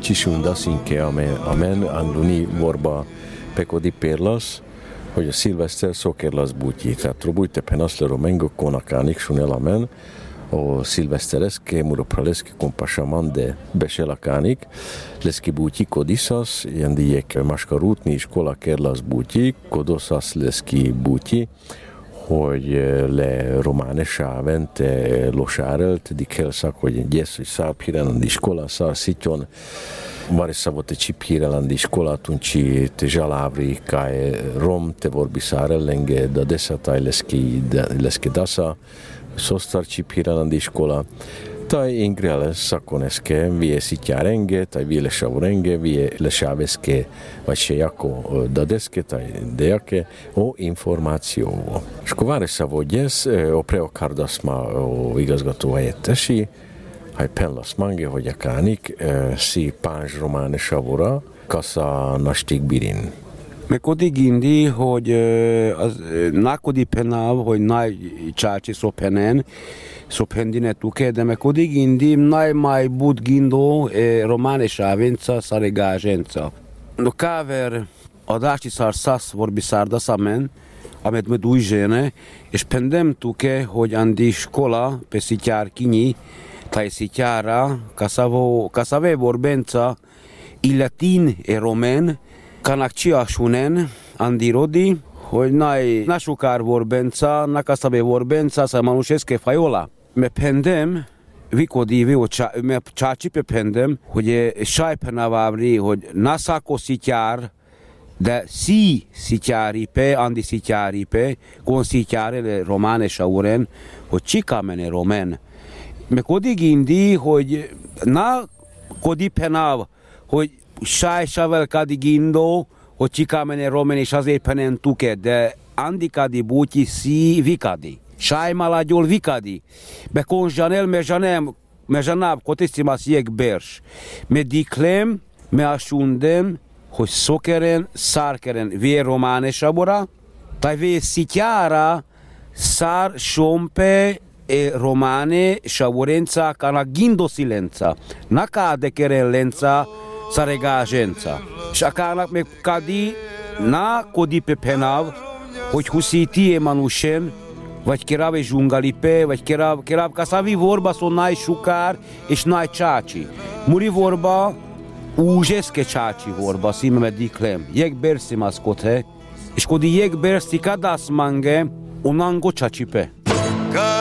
Cisunda szinke, amen angluni vorba pekodi perlas, hogy a szilveszter szokerlas bútyi. Tehát robujte penaszlero mengo konakánik sun elamen, o szilvesztereske muropraleski kompasaman de beselakánik, leszki bútyi kodisas, jendijek maskarútni iskola kerlas bútyi, kodosas leszki bútyi, hogy le romane sávente losárelt, dikelszak, hogy gyesz, hogy szárpírelandi iskola, szárszítjon, Varisavote Csipírelandi iskola, tuncsi te zsalávri, kaj rom, te vorbi szárellenge, da deszataj leszki dasa, szosztar Csipírelandi iskola, taj ingrele szakoneske, vie szitjárenge, taj vie lesavurenge, vie lesáveszke, vagy se jako dadeske, taj dejake, o információ. És akkor Varisavogyesz, o preokardaszma o igazgató helyettesi, hogy penlas mange, hogy a kánik, si pánzs románe savura, kasza nastik birin. Mekodi gindi, hogy az nakodi penav, hogy nagy csácsi szophendine tuke, de mekodi gindi, nagy mai bud gindo románe sávenca, szarigázsenca. No káver adási szár szász vorbi szárdaszamen, amet med új zsene, és pendem tuke, hogy andi skola, peszitjár kinyi, taj sitjara, kasave vorbenca, i latin e romen, kanakcsiasunen, andi rodi, hogy nasukár vorbenca, nakasave vorbenca, szamanuseske fajola. Me pendem, vikodi, me csácsipe pendem, hogy sajpenavávri, hogy naszako sitjár, de si sitjáripe, andi sitjáripe, kon sitjárele romane sauren, hogy csikamene romen. Me kodi gindi, hogy na kodi penav, hogy sájsavel kadi gindo, hogy csikamene romen és azért penen tuke, de andi kadi búti si vikadi. Sájmalagyol vikadi. Be konzsanel me zsanáv kotisztimas jeg bers. Me diklem, me asundem, hogy szokeren, szárkeren vie romane sabora, taj vie szitjára, szár sompe, romane shavurenza kana gindo silenza naka dekeren lenza saregázsenca. Sakának meg kadi na kodipe penav, hogy husiti emanusen, vagy kerave zsungalipe, vagy kerav kasavi vorba szó náj sukár és náj csácsi. Muri vorba úzseske csácsi vorba, szíme diklem. Jeg bersi maszkothe, és kodi jeg bersi kadász mange, unango csácsipe.